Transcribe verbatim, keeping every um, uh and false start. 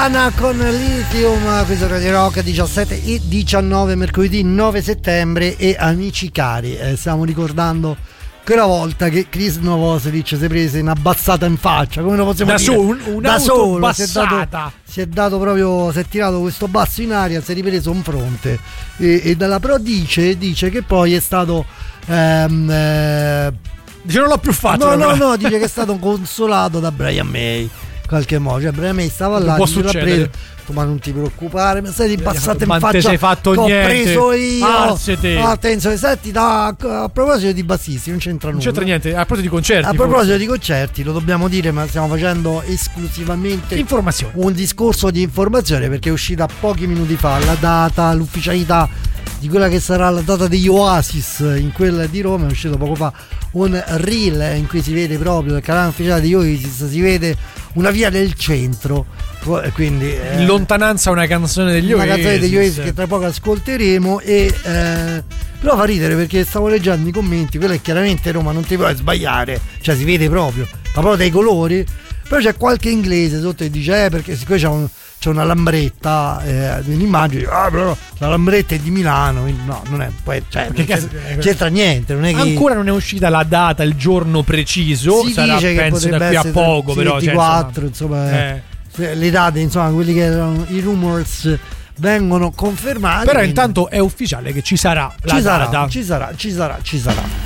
Nirvana con Lithium, questo è Radio Rock diciassette e diciannove, mercoledì nove settembre. E amici cari, eh, stiamo ricordando quella volta che Chris Novoselic si è preso una bazzata in faccia, come lo possiamo da dire? Solo, un, da solo, si è, dato, si è dato proprio, si è tirato questo basso in aria, si è ripreso un fronte e, e dalla però dice, dice che poi è stato ehm, eh, dice non l'ho più fatto. No, no, no, dice che è stato consolato da Brian May. In qualche modo, cioè Brian May stava là, può succedere. Ma non ti preoccupare, ma sei ribassate in ma faccia. te sei fatto che niente. Ho preso io. Arsete. Attenzione, senti, da, a proposito di bassisti, non c'entra nulla. Non c'entra niente. A proposito di concerti. A proposito forse. di concerti, lo dobbiamo dire, ma stiamo facendo esclusivamente informazione. Un discorso di informazione, perché è uscita pochi minuti fa la data, l'ufficialità di quella che sarà la data degli Oasis in quella di Roma. È uscito poco fa un reel in cui si vede proprio dal canale ufficiale degli Oasis, si vede una via del centro, quindi eh, in lontananza una canzone degli una Oasis, una canzone degli Oasis che tra poco ascolteremo. E eh, però fa ridere perché stavo leggendo i commenti, quello è chiaramente Roma, non ti puoi sbagliare, cioè si vede proprio, ma proprio dai colori. Però c'è qualche inglese sotto che dice eh perché siccome c'è un c'è una lambretta eh, nell'immagine, ah però la lambretta è di Milano, no, non è, poi, cioè, non c'entra, c'entra niente, non è che ancora non è uscita la data, il giorno preciso, si sarà dice penso che da qui a poco, sì, però ventiquattro, cioè, insomma, insomma eh. le date, insomma, quelli che erano i rumors vengono confermati. Però quindi intanto è ufficiale che ci sarà la ci data. sarà, ci sarà, ci sarà, ci sarà.